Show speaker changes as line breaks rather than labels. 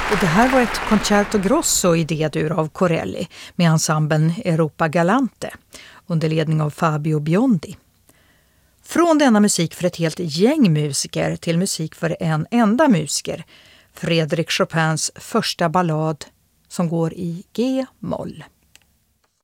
Och det här var ett concerto grosso i D-dur av Corelli med ensemblen Europa Galante under ledning av Fabio Biondi. Från denna musik för ett helt gäng musiker till musik för en enda musiker, Frédéric Chopins första ballad som går i G-moll.